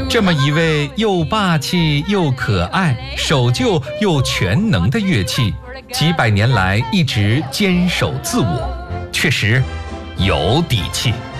这么一位又霸气又可爱、守旧又全能的乐器，几百年来一直坚守自我，确实有底气。